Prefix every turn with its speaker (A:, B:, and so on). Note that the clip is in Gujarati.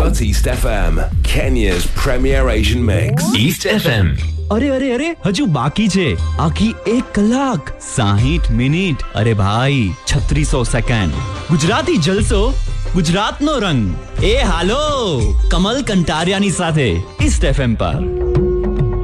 A: South East FM, Kenya's premier Asian mix.
B: East FM.
C: અરે હજુ બાકી છે આખી 1 કલાક 60 મિનિટ. અરે ભાઈ 3600 સેકન્ડ. ગુજરાતી જલસો, ગુજરાતનો રંગ. એ હાલો કમલ કંટારિયાની સાથે ઈસ્ટ FM પર.